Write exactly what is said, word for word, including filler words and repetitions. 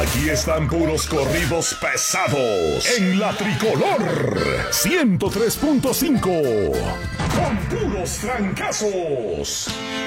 Aquí están puros corridos pesados en la Tricolor ciento tres punto cinco con puros trancazos.